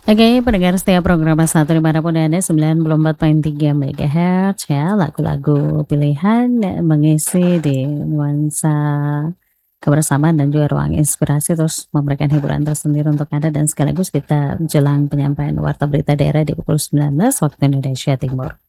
Oke, pendengar setiap program satu dimanapun Anda 94,3 MHz ya, lagu-lagu pilihan mengisi di nuansa kebersamaan dan juga ruang inspirasi terus memberikan hiburan tersendiri untuk Anda dan sekaligus kita menjelang penyampaian warta berita daerah di pukul 19 waktu Indonesia Timur.